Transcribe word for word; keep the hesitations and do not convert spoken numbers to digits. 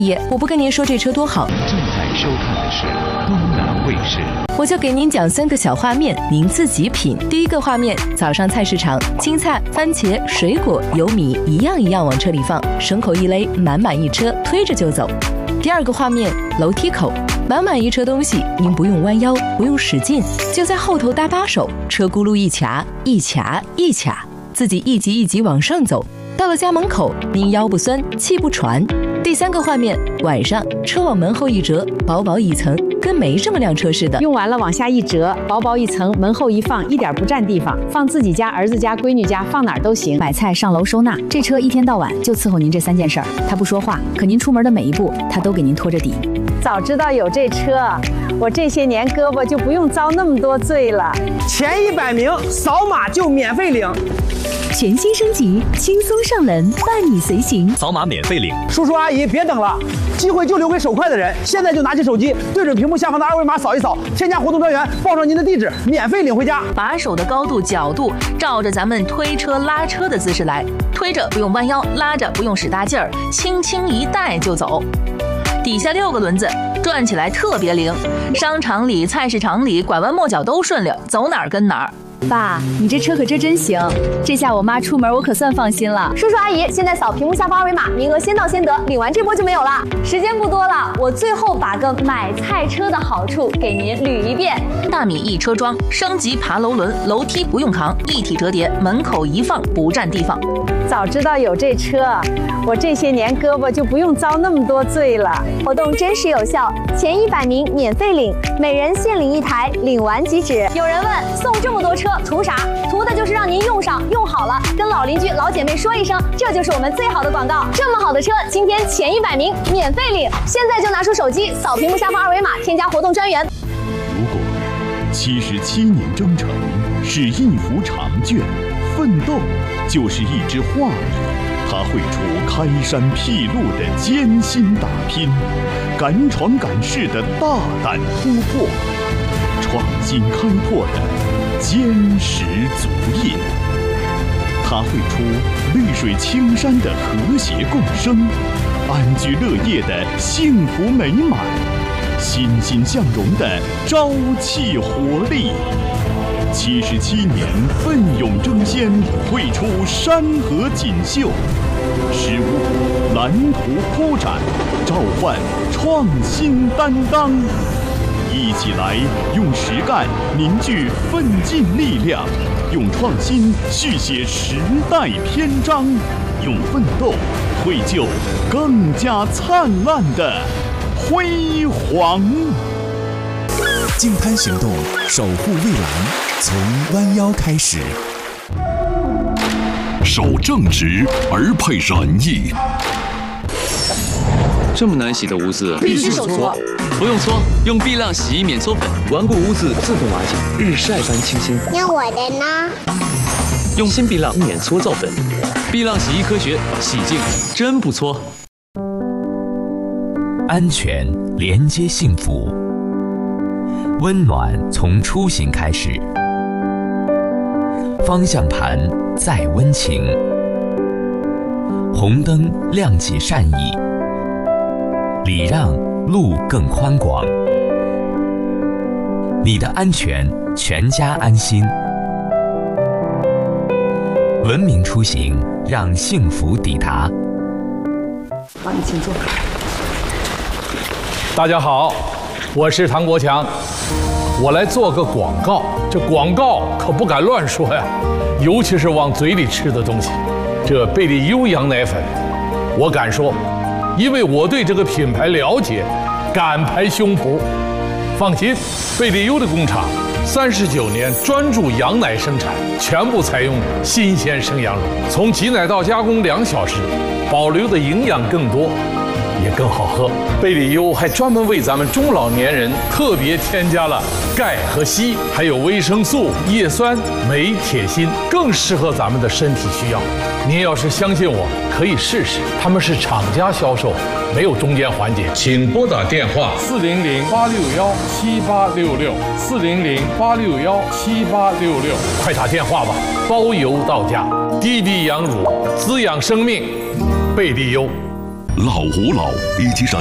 爷，我不跟您说这车多好。 正在收看的是东南卫视。 我就给您讲三个小画面，您自己品。第一个画面，早上菜市场，青菜、番茄、水果、油米一样一样往车里放，绳口一勒，满满一车，推着就走。第二个画面，楼梯口，满满一车东西，您不用弯腰，不用使劲，就在后头搭把手，车轱辘一卡，一卡一卡，自己一级一级往上走。到了家门口，您腰不酸，气不喘。第三个画面，晚上车往门后一折，薄薄一层，跟没什么辆车似的。 用完了往下一折，薄薄一层，门后一放，一点不占地方，放自己家、儿子家、闺女家，放哪儿都行。 买菜上楼收纳，这车一天到晚就伺候您这三件事儿。他不说话，可您出门的每一步，他都给您拖着底。 早知道有这车，我这些年胳膊就不用遭那么多罪了。 前一百名扫码就免费领。 全新升级，轻松上门，伴你随行， 扫码免费领。 叔叔阿姨别等了，机会就留给手快的人。现在就拿起手机，对准屏幕下方的二维码扫一扫，添加活动专员，报上您的地址，免费领回家。 把手的高度、角度照着咱们推车拉车的姿势来，推着不用弯腰，拉着不用使大劲儿，轻轻一带就走。底下六个轮子转起来特别灵，商场里、菜市场里拐弯抹角都顺溜，走哪儿跟哪儿。 爸，你这车可真真行，这下我妈出门我可算放心了。 叔叔阿姨，现在扫屏幕下方二维码，名额先到先得，领完这波就没有了。时间不多了，我最后把个买菜车的好处给您捋一遍。 大米一车装，升级爬楼轮，楼梯不用扛，一体折叠，门口一放不占地方。 早知道有这车，我这些年胳膊就不用遭那么多罪了。 活动真实有效，前一百名免费领，每人限领一台，领完即止。有人问，送这么多车图啥？图的就是让您用上用好了，跟老邻居老姐妹说一声，这就是我们最好的广告。这么好的车，今天前一百名免费领，现在就拿出手机扫屏幕下方二维码，添加活动专员。 如果七十七年征程是一幅长卷，奋斗就是一支画笔，它绘出开山辟路的艰辛打拼，敢闯敢试的大胆突破，创新开拓的坚实足印。它绘出绿水青山的和谐共生，安居乐业的幸福美满，欣欣向荣的朝气活力。七十七年奋勇争先，绘出山河锦绣，十五蓝图铺展，召唤创新担当。一起来用实干凝聚奋进力量，用创新续写时代篇章，用奋斗绘就更加灿烂的辉煌。 净滩行动，守护蔚蓝，从弯腰开始。 守正直而配仁义。 这么难洗的污渍， 必须手搓。 不用搓，用碧浪洗衣免搓粉，顽固污渍自动瓦解，日晒般清新。 那我的呢？ 用新碧浪免搓皂粉，碧浪洗衣科学，洗净真不搓。 安全连接幸福，温暖从出行开始，方向盘再温情，红灯亮起善意，礼让路更宽广，你的安全全家安心。文明出行，让幸福抵达。 好，你请坐。 大家好，我是唐国强，我来做个广告。这广告可不敢乱说呀，尤其是往嘴里吃的东西。这贝利优羊奶粉，我敢说，因为我对这个品牌了解，敢拍胸脯。放心，贝利优的工厂三十九年专注羊奶生产，全部采用新鲜生羊乳，从挤奶到加工两小时，保留的营养更多，也更好喝。贝利优还专门为咱们中老年人特别添加了钙和硒，还有维生素、叶酸、镁、铁、锌，更适合咱们的身体需要。您要是相信我，可以试试。他们是厂家销售，没有中间环节。请拨打电话四零零八六幺七八六六四零零八六幺七八六六，快打电话吧，包邮到家。滴滴羊乳，滋养生命，贝利优。 老吾老以及上